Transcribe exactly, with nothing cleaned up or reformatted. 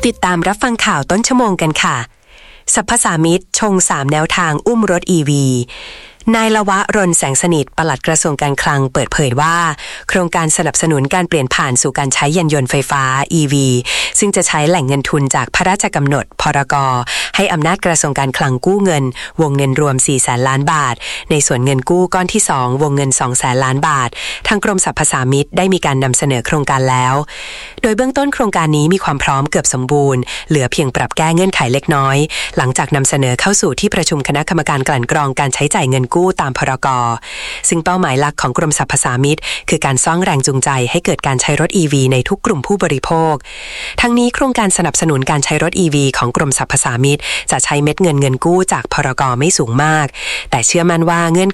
ติดตามรับฟังข่าวต้นชั่วโมงกันค่ะสรรพสามิตชงสามแนวทางอุ้มรถ อี วี นายละวะรณแสงสนิทปลัดกระทรวงการคลังเปิดเผยว่าโครงการสนับสนุนการเปลี่ยนผ่านสู่การใช้ยานยนต์ไฟฟ้า อี วี ซึ่งจะใช้แหล่งเงินทุนจากพระราชกำหนดพรก.ให้อำนาจกระทรวงการคลังกู้เงินวงเงินรวมสี่แสนล้านบาทในส่วนเงินกู้ก้อนที่สองวงเงินสองแสนล้านบาททางกรมสรรพสามิตได้มีการนำเสนอโครงการแล้วโดยเบื้องต้นโครงการนี้มีความพร้อมเกือบสมบูรณ์เหลือเพียงปรับแก้เงื่อนไขเล็กน้อยหลังจากนำเสนอเข้าสู่ที่ประชุมคณะกรรมการกลั่นกรองการใช้จ่ายเงินกู้ตามพรก.ซึ่งเป้าหมายหลักของกรมสรรพสามิตคือการสร้างแรงจูงใจให้เกิดการใช้รถ อี วี ในทุกกลุ่มผู้บริโภคทั้งนี้โครงการสนับสนุนการใช้รถ อี วี ของกรมสรรพสามิตจะใช้เม็ดเงินเงินกู้จากพรก.ไม่สูงมากแต่เชื่อมั่นว่าเงื่อน